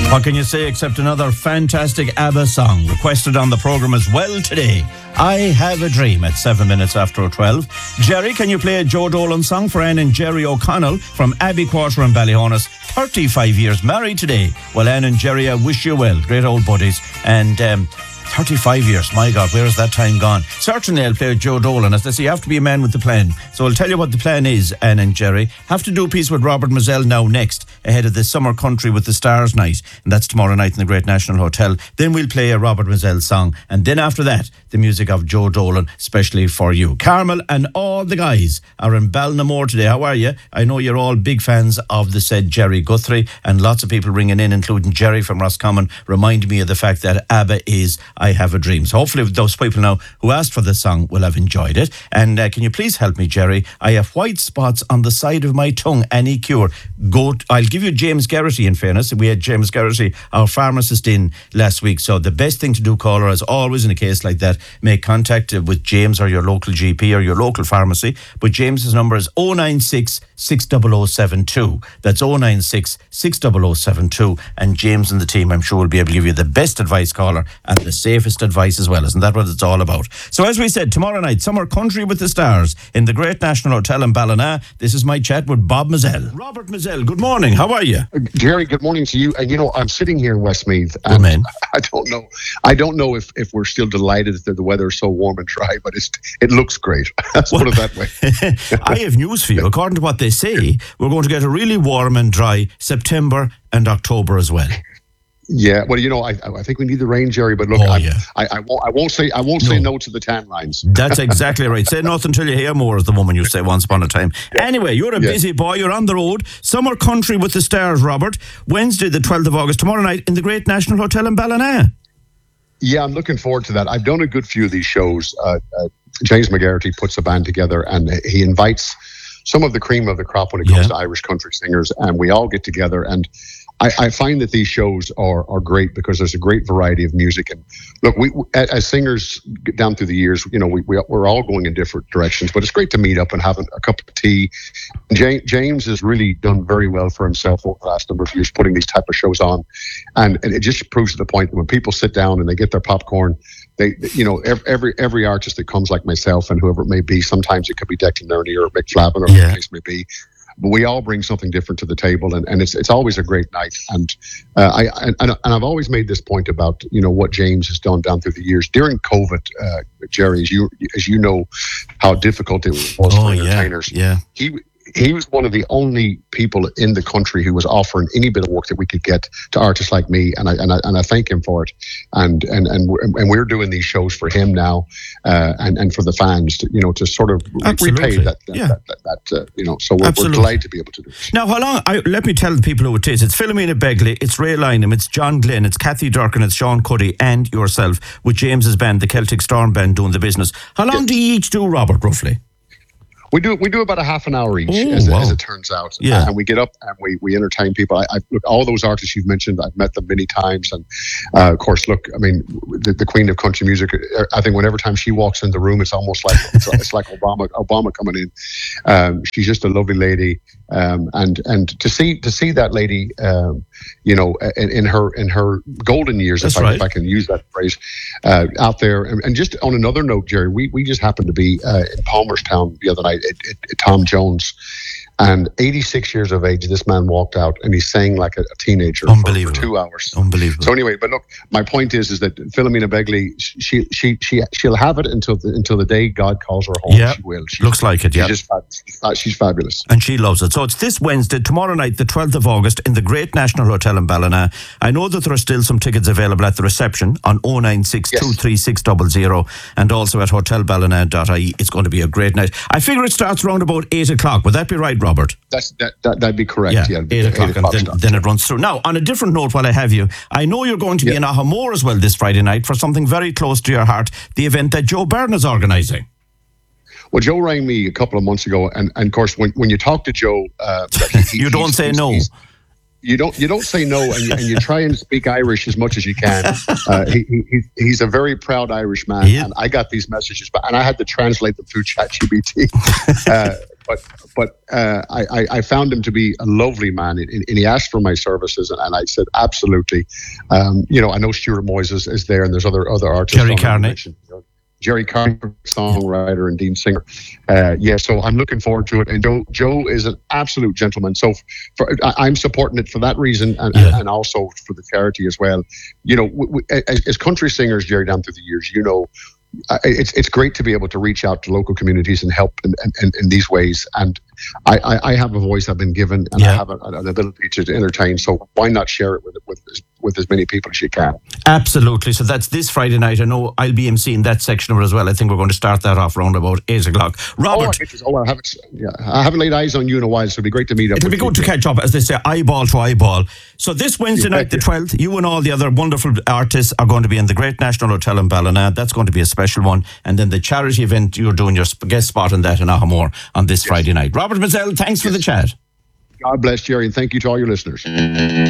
What can you say except another fantastic ABBA song requested on the programme as well today? I Have a Dream at 7 minutes after 12. Jerry, can you play a Joe Dolan song for Anne and Jerry O'Connell from Abbey Quarter in Ballyhonus? 35 years married today. Well, Anne and Jerry, I wish you well. Great old buddies. And 35 years, my God, where has that time gone? Certainly I'll play Joe Dolan. As they say, you have to be a man with the plan. So I'll tell you what the plan is, Anne and Jerry. Have to do a piece with Robert Mazzell now next, ahead of the Summer Country with the Stars night. And that's tomorrow night in the Great National Hotel. Then we'll play a Robert Mazzell song. And then after that, the music of Joe Dolan, especially for you. Carmel and all the guys are in Ballinamore today. How are you? I know you're all big fans of the said Jerry Guthrie, and lots of people ringing in, including Jerry from Roscommon, remind me of the fact that ABBA is I Have a Dream. So hopefully those people now who asked for this song will have enjoyed it. And can you please help me, Jerry? I have white spots on the side of my tongue. Any cure? I'll give you James Garrity, in fairness. We had James Garrity, our pharmacist, in last week. So the best thing to do, caller, as always in a case like that, make contact with James or your local GP or your local pharmacy. But James's number is 096 60072. That's 096 60072. And James and the team, I'm sure, will be able to give you the best advice, caller, and the safest advice as well. Isn't that what it's all about? So as we said, tomorrow night, Summer Country with the Stars in the Great National Hotel in Ballina. This is my chat with Bob Mazzell. Robert Mazzell, good morning. How are you? Jerry, good morning to you. And I'm sitting here in Westmeath, and I don't know if we're still delighted that the weather is so warm and dry, but it looks great. Let's put it that way. I have news for you. According to what they say, we're going to get a really warm and dry September and October as well. Yeah, well, I think we need the rain, Jerry. But look, I won't say no to the tan lines. That's exactly right. Say nothing until you hear more, as the woman used to say once upon a time. Anyway, you're a busy boy. You're on the road. Summer Country with the Stars, Robert. Wednesday, the 12th of August, tomorrow night in the Great National Hotel in Ballina. Yeah, I'm looking forward to that. I've done a good few of these shows. James McGarity puts a band together, and he invites some of the cream of the crop when it comes to Irish country singers, and we all get together. And I find that these shows are great because there's a great variety of music. And look, we as singers down through the years, we're all going in different directions, but it's great to meet up and have a cup of tea. James has really done very well for himself over the last number of years putting these type of shows on, and it just proves to the point that when people sit down and they get their popcorn, every artist that comes, like myself and whoever it may be, sometimes it could be Declan Ernie or Mick Flavin or whatever the case may be. But we all bring something different to the table, and it's always a great night. And I've always made this point about what James has done down through the years during COVID. Jerry, as you know, how difficult it was for entertainers. Yeah. He was one of the only people in the country who was offering any bit of work that we could get to artists like me, and I thank him for it. And we're doing these shows for him now, and for the fans to sort of repay that. So we're delighted to be able to do it. Now, how long? Let me tell the people who it is. It's Philomena Begley, it's Ray Lynham, it's John Glenn, it's Kathy Durkin, it's Sean Cuddy, and yourself with James's band, the Celtic Storm Band, doing the business. How long do you each do, Robert, roughly? We do about a half an hour each, as it turns out. Yeah. And we get up and we entertain people. Look, all those artists you've mentioned, I've met them many times. And of course, look, I mean, the queen of country music, I think whenever time she walks in the room, it's almost like it's like Obama coming in. She's just a lovely lady. And to see that lady, in her golden years, if I can use that phrase, out there. And just on another note, Jerry, we just happened to be in Palmerstown the other night at Tom Jones, and 86 years of age, this man walked out and he sang like a teenager for 2 hours. Unbelievable. So anyway, but look, my point is that Philomena Begley, she'll have it until the day God calls her home. Yeah, she will. Looks like it. Yeah, she's fabulous, and she loves it. So it's this Wednesday, tomorrow night, the 12th of August, in the Great National Hotel in Ballina. I know that there are still some tickets available at the reception on 096 236 00 and also at hotelballina.ie. It's going to be a great night. I figure it starts around about 8 o'clock. Would that be right, Robert? That'd be correct. Yeah, 8 o'clock, and then it runs through. Now, on a different note, while I have you, I know you're going to be in Ahamore as well this Friday night for something very close to your heart, the event that Joe Byrne is organising. Well, Joe rang me a couple of months ago, and of course, when you talk to Joe, you don't say no. You don't say no, and you try and speak Irish as much as you can. He's a very proud Irish man, and I got these messages, and I had to translate them through ChatGPT. I found him to be a lovely man, and he asked for my services, and I said absolutely. You know, I know Stuart Moyes is there, and there's other artists. Jerry Carney. Jerry Carney, songwriter and Dean singer. So I'm looking forward to it. And Joe is an absolute gentleman. So I'm supporting it for that reason, and also for the charity as well. You know, as country singers, Jerry, down through the years, you know, it's great to be able to reach out to local communities and help in these ways. And I have a voice I've been given, and I have an ability to entertain. So why not share it with as many people as you can? Absolutely. So that's this Friday night. I know I'll be emceeing that section of it as well. I think we're going to start that off around about 8 o'clock. Robert. I haven't laid eyes on you in a while, so it'd be great to meet up. It'll be good to catch up, as they say, eyeball to eyeball. So this Wednesday night, the 12th, you and all the other wonderful artists are going to be in the Great National Hotel in Ballina. That's going to be a special one. And then the charity event, you're doing your guest spot in that in Ahamore on this Friday night. Robert Mazzell, thanks for the chat. God bless, Jerry, and thank you to all your listeners.